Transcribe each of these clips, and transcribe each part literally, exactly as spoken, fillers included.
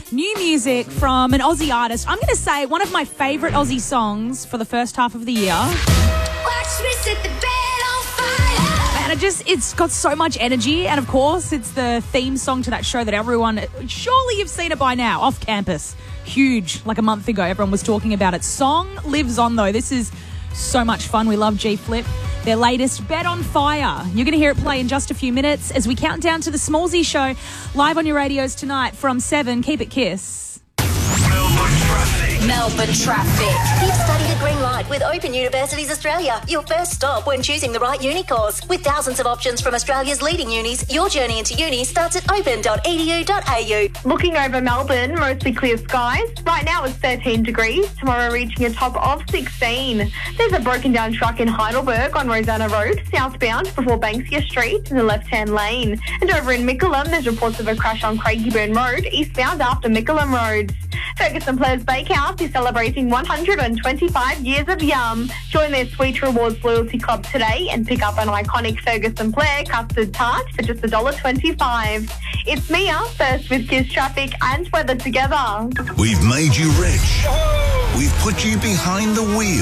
New music from an Aussie artist. I'm going to say one of my favourite Aussie songs for the first half of the year. Watch me set the bed on fire. And it just, it's got so much energy. And of course, it's the theme song to that show that everyone, surely you've seen it by now, Off Campus. Huge, like a month ago, everyone was talking about it. Song lives on though. This is so much fun. We love G-Flip. Their latest, Bed on Fire. You're going to hear it play in just a few minutes as we count down to the Smallsy Show live on your radios tonight from seven. Keep it Kiss. Melbourne traffic. Melbourne traffic. Keep studying at Green Light with Open Universities Australia. Your first stop when choosing the right uni course. With thousands of options from Australia's leading unis, your journey into uni starts at open dot e d u dot a u. Looking over Melbourne, mostly clear skies. Right now it's thirteen degrees. Tomorrow reaching a top of sixteen. There's a broken down truck in Heidelberg on Rosanna Road, southbound before Banksia Street in the left-hand lane. And over in Mickleham, there's reports of a crash on Craigieburn Road, eastbound after Mickleham Road. Ferguson Players Bakehouse is celebrating one hundred twenty-five years of yum. Join their Sweet Rewards Loyalty Club today and pick up an iconic Ferguson Player custard tart for just one dollar twenty-five. It's Mia, first with Kiss Traffic and weather together. We've made you rich. We've put you behind the wheel.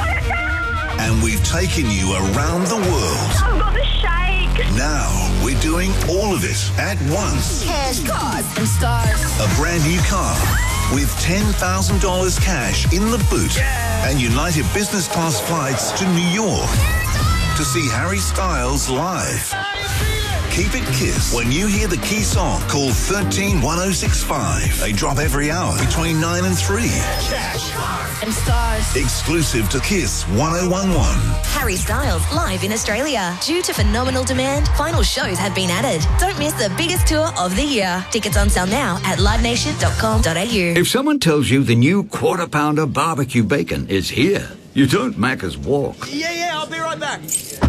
And we've taken you around the world. I've got the shake. Now we're doing all of it at once. Cash, cars, and stars. A brand new car with ten thousand dollars cash in the boot and United Business Class flights to New York to see Harry Styles live. Keep it Kiss. When you hear the key song, call one three one oh six five. They drop every hour between nine and three. Cash, cars, and stars. Exclusive to Kiss one oh one one. Harry Styles live in Australia. Due to phenomenal demand, final shows have been added. Don't miss the biggest tour of the year. Tickets on sale now at live nation dot com dot a u. If someone tells you the new Quarter Pounder barbecue bacon is here, you don't Macca's walk. Yeah, yeah, I'll be right back.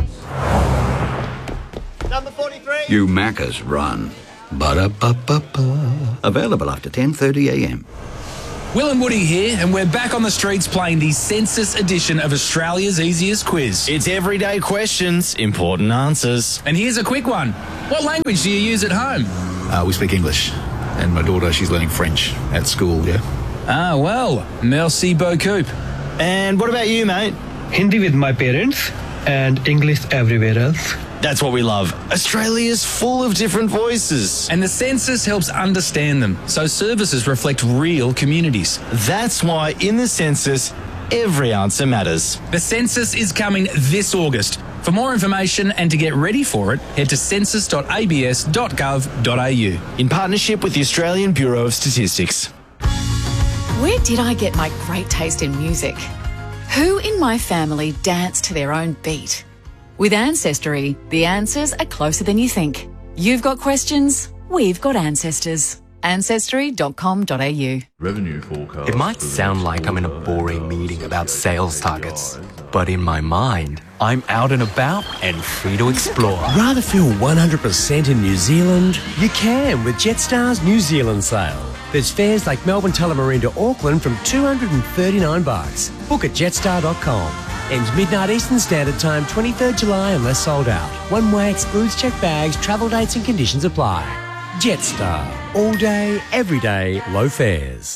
Number forty-three. You Macca's run. Ba-da-ba-ba-ba. Available after ten thirty a m. Will and Woody here, and we're back on the streets playing the census edition of Australia's easiest quiz. It's everyday questions, important answers. And here's a quick one. What language do you use at home? Uh, we speak English, and my daughter, she's learning French at school, yeah? Ah, well, merci beaucoup. And what about you, mate? Hindi with my parents and English everywhere else. That's what we love. Australia's full of different voices. And the census helps understand them, so services reflect real communities. That's why in the census, every answer matters. The census is coming this August. For more information and to get ready for it, head to census dot a b s dot gov dot a u. In partnership with the Australian Bureau of Statistics. Where did I get my great taste in music? Who in my family danced to their own beat? With Ancestry, the answers are closer than you think. You've got questions, we've got ancestors. ancestry dot com dot a u. Revenue forecast. It might sound like I'm in a boring meeting about sales targets, but in my mind, I'm out and about and free to explore. Rather feel one hundred percent in New Zealand? You can with Jetstar's New Zealand sale. There's fares like Melbourne Tullamarine to Auckland from two hundred thirty-nine bucks. Book at jetstar dot com. Ends midnight Eastern Standard Time, twenty-third July unless sold out. One way excludes checked bags, travel dates and conditions apply. Jetstar. All day, every day, low fares.